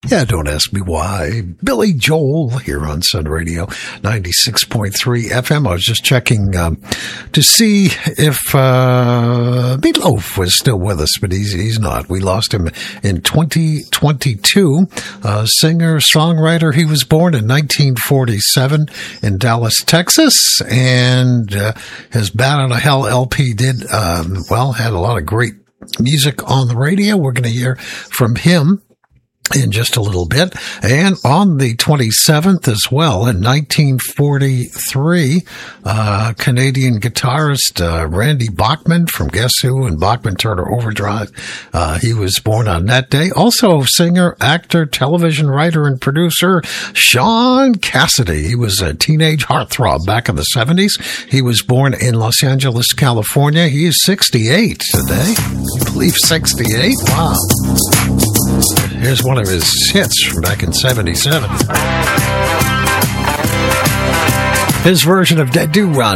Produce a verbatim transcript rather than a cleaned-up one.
Yeah, don't ask me why. Billy Joel here on Sun Radio, ninety-six point three F M. I was just checking um, to see if uh, Meatloaf was still with us, but he's, he's not. We lost him in twenty twenty-two. Uh, singer, songwriter. He was born in nineteen forty-seven in Dallas, Texas, and uh, his Bad Out of Hell L P did, um, well, had a lot of great music on the radio. We're going to hear from him in just a little bit. And on the twenty-seventh as well, in nineteen forty-three, uh, Canadian guitarist uh, Randy Bachman from Guess Who and Bachman Turner Overdrive. Uh, he was born on that day. Also, singer, actor, television writer, and producer Sean Cassidy. He was a teenage heartthrob back in the seventies. He was born in Los Angeles, California. He is sixty-eight today. I believe sixty-eight. Wow. Here's one of his hits from back in seventy-seven. His version of Dead Do Run.